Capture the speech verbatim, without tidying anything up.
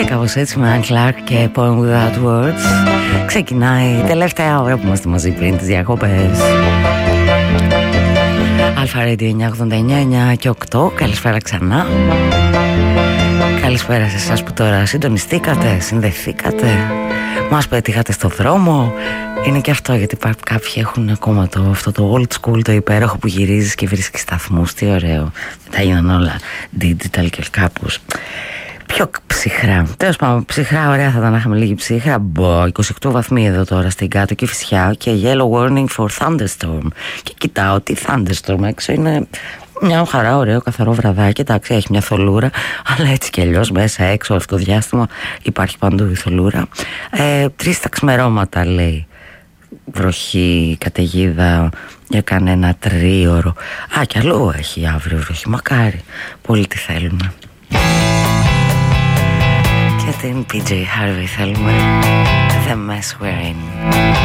Κάπως έτσι με Ann Clark και Poem Without Words. Ξεκινάει η τελευταία ώρα που είμαστε μαζί πριν τις διακοπές. Αλφα Radio εννιακόσια ογδόντα εννιά, εννιά και οκτώ. Καλησπέρα ξανά. Καλησπέρα σε εσάς που τώρα συντονιστήκατε, συνδεθήκατε, μας πετύχατε στο δρόμο. Είναι και αυτό, γιατί κάποιοι έχουν ακόμα το, αυτό το old school, το υπέροχο που γυρίζεις και βρίσκεις σταθμούς. Τι ωραίο. Τα γίνανε όλα digital και κάπως πιο ψυχρά. Τέλος πάντων, ψυχρά, ωραία θα ήταν να είχαμε λίγη ψύχρα. Μπο, είκοσι οκτώ βαθμοί εδώ τώρα στην Κάτω και Φυσιά και yellow warning for thunderstorm. Και κοιτάω τι thunderstorm έξω είναι. Μια χαρά, ωραίο, καθαρό βραδάκι. Εντάξει, έχει μια θολούρα, αλλά έτσι κι αλλιώς μέσα έξω αυτό το διάστημα υπάρχει παντού η θολούρα. Ε, τρεις τα ξημερώματα λέει. Βροχή, καταιγίδα για κανένα τρίωρο. Α, κι αλλού έχει αύριο βροχή. Μακάρι. Πολύ τι θέλουμε. Και την πι τζέι Harvey θέλουμε. The mess we're in.